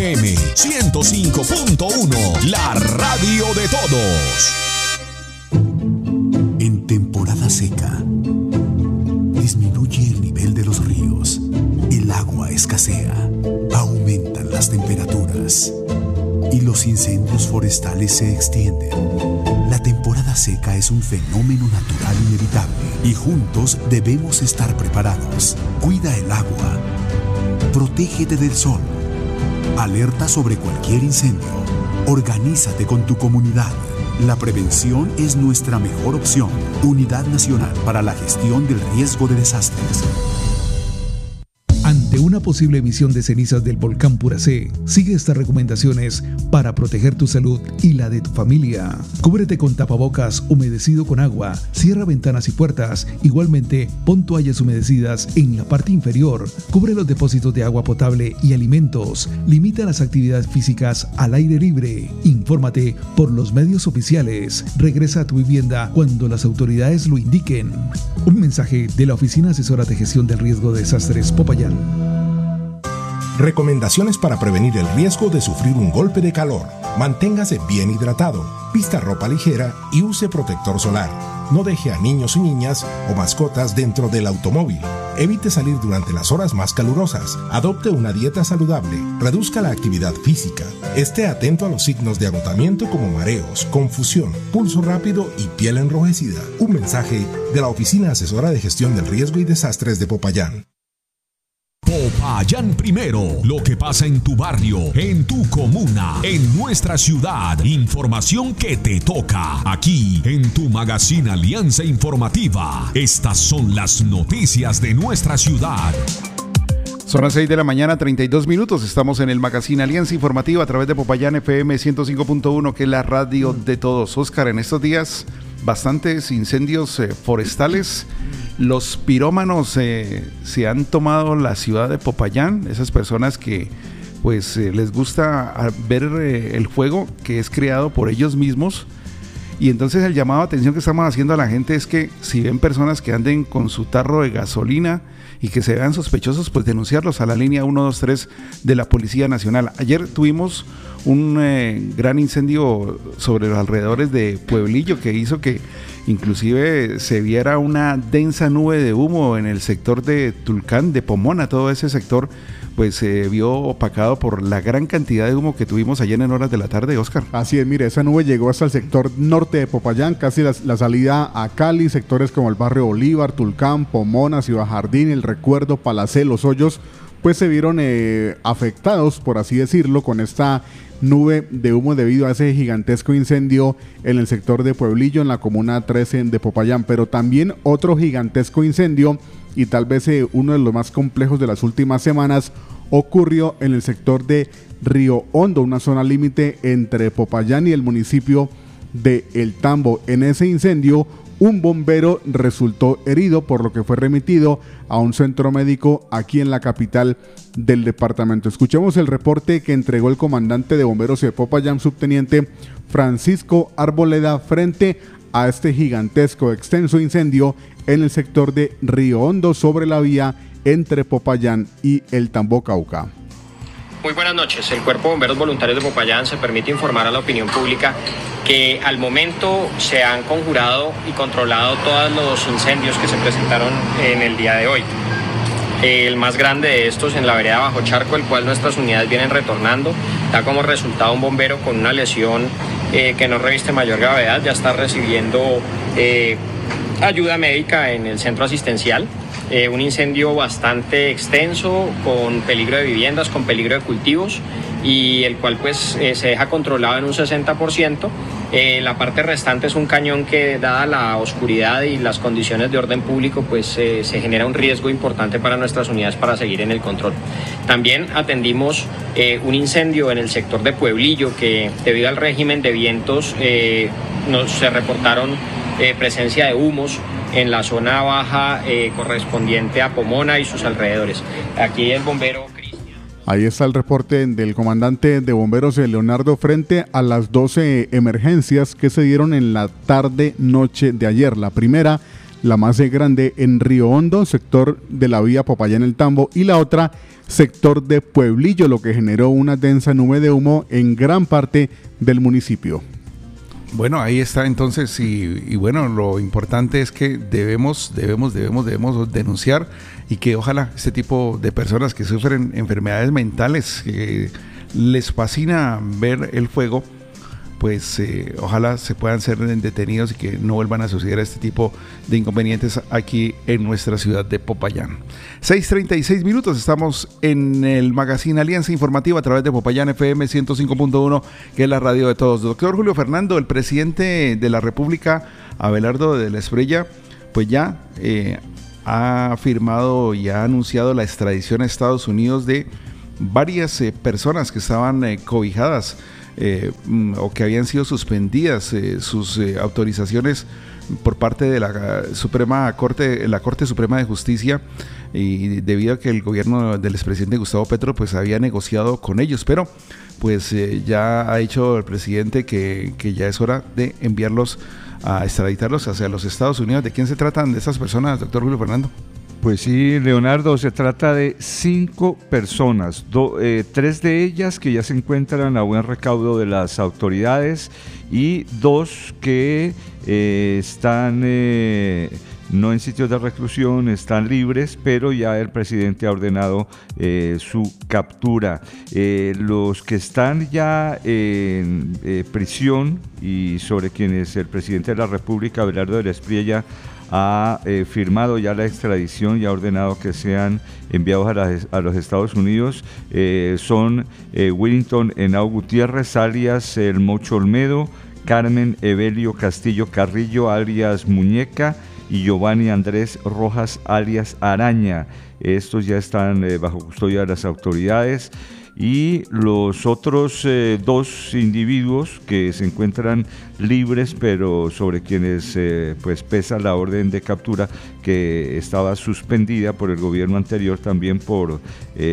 FM 105.1, la radio de todos. En temporada seca, disminuye el nivel de los ríos, el agua escasea, aumentan las temperaturas y los incendios forestales se extienden. La temporada seca es un fenómeno natural inevitable y juntos debemos estar preparados. Cuida el agua, protégete del sol, alerta sobre cualquier incendio, organízate con tu comunidad. La prevención es nuestra mejor opción. Unidad Nacional para la Gestión del Riesgo de Desastres. Ante una posible emisión de cenizas del volcán Puracé, sigue estas recomendaciones para proteger tu salud y la de tu familia. Cúbrete con tapabocas humedecido con agua, cierra ventanas y puertas. Igualmente, pon toallas humedecidas en la parte inferior. Cubre los depósitos de agua potable y alimentos. Limita las actividades físicas al aire libre. Infórmate por los medios oficiales. Regresa a tu vivienda cuando las autoridades lo indiquen. Un mensaje de la Oficina Asesora de Gestión del Riesgo de Desastres Popayán. Recomendaciones para prevenir el riesgo de sufrir un golpe de calor. Manténgase bien hidratado, vista ropa ligera y use protector solar. No deje a niños y niñas o mascotas dentro del automóvil. Evite salir durante las horas más calurosas. Adopte una dieta saludable. Reduzca la actividad física. Esté atento a los signos de agotamiento como mareos, confusión, pulso rápido y piel enrojecida. Un mensaje de la Oficina Asesora de Gestión del Riesgo y Desastres de Popayán. Popayán Primero, lo que pasa en tu barrio, en tu comuna, en nuestra ciudad. Información que te toca aquí en tu magazine Alianza Informativa. Estas son las noticias de nuestra ciudad. Son las 6 de la mañana, 32 minutos. Estamos en el magazine Alianza Informativa a través de Popayán FM 105.1, que es la radio de todos. Oscar, en estos días bastantes incendios forestales. Los pirómanos se han tomado la ciudad de Popayán, esas personas que pues les gusta ver el fuego que es creado por ellos mismos. Y entonces el llamado de atención que estamos haciendo a la gente es que si ven personas que anden con su tarro de gasolina y que se vean sospechosos, pues denunciarlos a la línea 123 de la Policía Nacional. Ayer tuvimos un gran incendio sobre los alrededores de Pueblillo que hizo que inclusive se viera una densa nube de humo en el sector de Tulcán, de Pomona. Todo ese sector pues se vio opacado por la gran cantidad de humo que tuvimos ayer en horas de la tarde, Oscar. Así es, mire, esa nube llegó hasta el sector norte de Popayán, casi la salida a Cali, sectores como el barrio Bolívar, Tulcán, Pomona, Ciudad Jardín, El Recuerdo, Palacé, Los Hoyos, pues se vieron afectados, por así decirlo, con esta nube de humo debido a ese gigantesco incendio en el sector de Pueblillo, en la comuna 13 de Popayán, pero también otro gigantesco incendio, y tal vez uno de los más complejos de las últimas semanas, ocurrió en el sector de Río Hondo, una zona límite entre Popayán y el municipio de El Tambo. En ese incendio, un bombero resultó herido, por lo que fue remitido a un centro médico aquí en la capital del departamento. Escuchemos el reporte que entregó el comandante de bomberos de Popayán, subteniente Francisco Arboleda, frente a este gigantesco, extenso incendio en el sector de Río Hondo, sobre la vía entre Popayán y El Tambo, Cauca. Muy buenas noches. El Cuerpo de Bomberos Voluntarios de Popayán se permite informar a la opinión pública que al momento se han conjurado y controlado todos los incendios que se presentaron en el día de hoy. El más grande de estos en la vereda Bajo Charco, el cual nuestras unidades vienen retornando, da como resultado un bombero con una lesión que no reviste mayor gravedad, ya está recibiendo ayuda médica en el centro asistencial. Un incendio bastante extenso, con peligro de viviendas, con peligro de cultivos, y el cual pues se deja controlado en un 60%. La parte restante es un cañón que, dada la oscuridad y las condiciones de orden público, pues se genera un riesgo importante para nuestras unidades para seguir en el control. También atendimos un incendio en el sector de Pueblillo que, debido al régimen de vientos, se reportaron presencia de humos en la zona baja correspondiente a Pomona y sus alrededores. Aquí el bombero Cristian. Ahí está el reporte del comandante de bomberos Leonardo frente a las 12 emergencias que se dieron en la tarde-noche de ayer. La primera, la más grande en Río Hondo, sector de la vía Popayán El Tambo, y la otra sector de Pueblillo, lo que generó una densa nube de humo en gran parte del municipio. Bueno, ahí está entonces, y bueno, lo importante es que debemos denunciar, y que ojalá este tipo de personas que sufren enfermedades mentales, que les fascina ver el fuego, pues ojalá se puedan ser detenidos y que no vuelvan a suceder este tipo de inconvenientes aquí en nuestra ciudad de Popayán. 6:36 minutos, estamos en el Magazine Alianza Informativa a través de Popayán FM 105.1, que es la radio de todos. Doctor Julio Fernando, el presidente de la República, Abelardo de la Espriella, pues ya ha firmado y ha anunciado la extradición a Estados Unidos de varias personas que estaban cobijadas o que habían sido suspendidas sus autorizaciones por parte de la Corte Suprema de Justicia, y debido a que el gobierno del expresidente Gustavo Petro pues había negociado con ellos, pero pues ya ha dicho el presidente que ya es hora de enviarlos a extraditarlos hacia los Estados Unidos. ¿De quién se tratan de estas personas, doctor Julio Fernando? Pues sí, Leonardo, se trata de 5 personas, 3 de ellas que ya se encuentran a buen recaudo de las autoridades y 2 que están no en sitios de reclusión, están libres, pero ya el presidente ha ordenado su captura. Los que están ya en prisión y sobre quienes el presidente de la República, Abelardo de la Espriella, ha firmado ya la extradición y ha ordenado que sean enviados a los Estados Unidos, son Willington Henao Gutiérrez, alias El Mocho Olmedo, Carmen Evelio Castillo Carrillo, alias Muñeca, y Giovanni Andrés Rojas, alias Araña. Estos ya están bajo custodia de las autoridades. Y los otros 2 individuos que se encuentran libres, pero sobre quienes pues pesa la orden de captura, que estaba suspendida por el gobierno anterior también por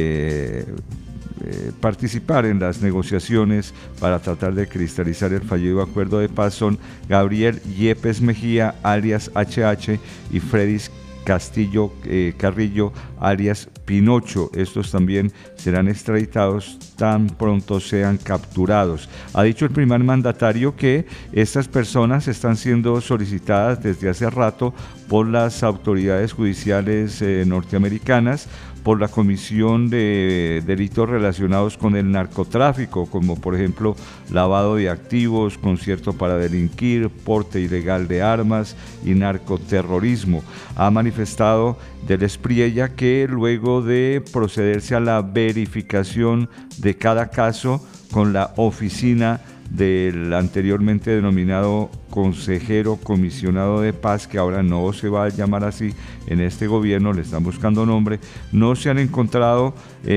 participar en las negociaciones para tratar de cristalizar el fallido acuerdo de paz, son Gabriel Yepes Mejía, alias HH, y Fredis Castillo Carrillo, alias Pinocho. Estos también serán extraditados tan pronto sean capturados. Ha dicho el primer mandatario que estas personas están siendo solicitadas desde hace rato por las autoridades judiciales norteamericanas, por la comisión de delitos relacionados con el narcotráfico, como por ejemplo lavado de activos, concierto para delinquir, porte ilegal de armas y narcoterrorismo. Ha manifestado de la Espriella que luego de procederse a la verificación de cada caso con la oficina del anteriormente denominado consejero comisionado de paz, que ahora no se va a llamar así en este gobierno, le están buscando nombre, no se han encontrado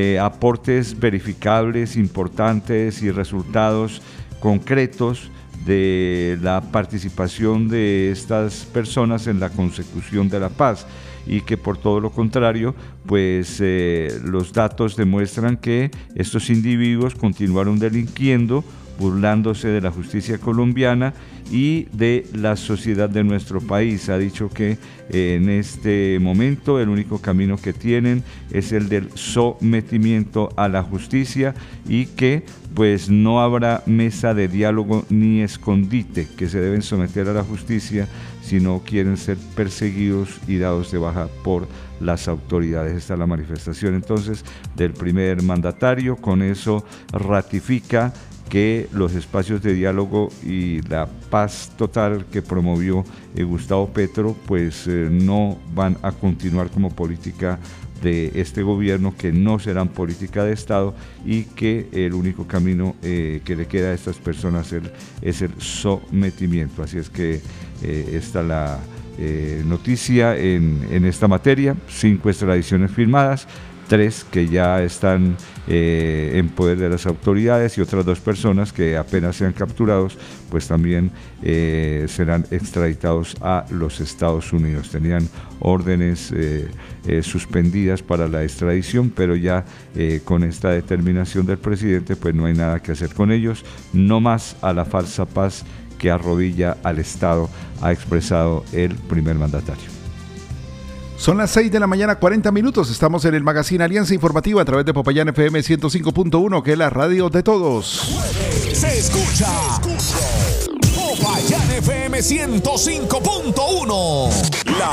aportes verificables, importantes y resultados concretos de la participación de estas personas en la consecución de la paz, y que por todo lo contrario, pues los datos demuestran que estos individuos continuaron delinquiendo, burlándose de la justicia colombiana y de la sociedad de nuestro país. Ha dicho que en este momento el único camino que tienen es el del sometimiento a la justicia, y que pues no habrá mesa de diálogo ni escondite, que se deben someter a la justicia si no quieren ser perseguidos y dados de baja por las autoridades. Esta es la manifestación entonces del primer mandatario. Con eso ratifica que los espacios de diálogo y la paz total que promovió Gustavo Petro pues no van a continuar como política de este gobierno, que no serán política de Estado, y que el único camino que le queda a estas personas es el sometimiento. Así es que está la noticia en esta materia. 5 extradiciones firmadas, 3 que ya están en poder de las autoridades, y otras 2 personas que apenas sean capturados pues también serán extraditados a los Estados Unidos. Tenían órdenes suspendidas para la extradición, pero ya con esta determinación del presidente pues no hay nada que hacer con ellos, no más a la falsa paz que arrodilla al Estado, ha expresado el primer mandatario. Son las 6 de la mañana, 40 minutos. Estamos en el Magazine Alianza Informativa a través de Popayán FM 105.1, que es la radio de todos. Se escucha. Popayán FM 105.1.